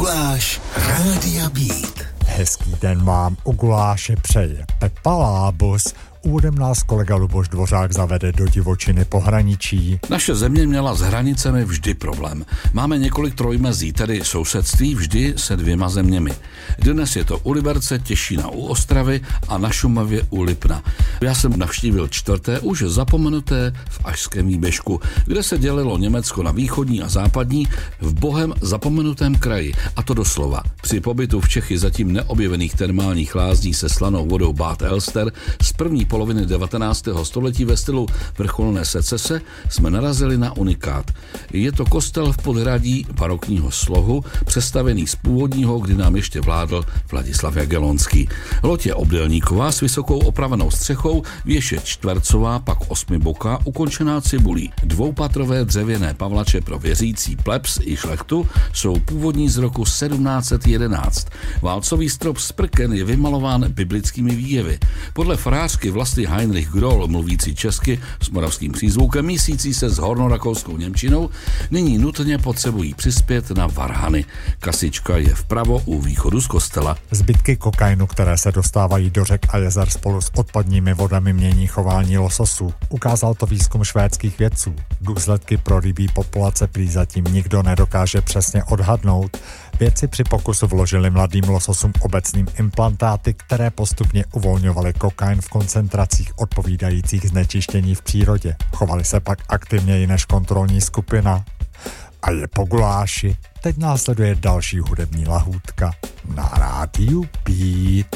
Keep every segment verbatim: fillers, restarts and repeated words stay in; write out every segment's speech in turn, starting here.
Guláš Rádia Beat. Hezký den vám u guláše přeje Pepa Lábus. Úvodem nás kolega Luboš Dvořák zavede do divočiny pohraničí. Naše země měla s hranicemi vždy problém. Máme několik trojmezí, tedy sousedství vždy se dvěma zeměmi. Dnes je to u Liberce, Těšína u Ostravy a na Šumavě u Lipna. Já jsem navštívil čtvrté, už zapomenuté v Ašském výběžku, kde se dělilo Německo na východní a západní v bohem zapomenutém kraji. A to doslova. Při pobytu v Čechy zatím neobjevených termálních lázní se slanou vodou Bad Elster z první poloviny devatenáctého století ve stylu vrcholné secese jsme narazili na unikát. Je to kostel v podhradí barokního slohu, přestavený z původního, kdy nám ještě vládl Vladislav Jagellonský. Loď je obdélníková s vysokou opravenou střechou, věž je čtvercová, pak osmiboká, ukončená cibulí. Dvoupatrové dřevěné pavlače pro věřící plebs i šlechtu jsou původní z roku sedmnáct set jedenáct. Válcový strop z prken je vymalován biblickými výjevy. Podle farářky Vlasty Heinrich Groll, mluvící česky s moravským přízvukem, mísící se s hornorakouskou němčinou, nyní nutně potřebují přispět na varhany. Kasička je vpravo u východu z kostela. Zbytky kokainu, které se dostávají do řek a jezer spolu s odpadními vodami, mění chování lososů. Ukázal to výzkum švédských vědců. Důsledky pro rybí populace prý zatím nikdo nedokáže přesně odhadnout. Vědci při pokusu vložili mladým lososům obecným implantáty, které postupně uvolňovaly kokain v koncentracích odpovídajících znečištění v přírodě. Chovali se pak aktivněji než kontrolní skupina. A je po guláši. Teď následuje další hudební lahůdka na rádiu Beat.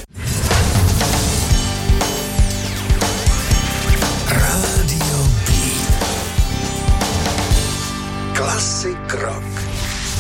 Rádio Beat. Klasik rock.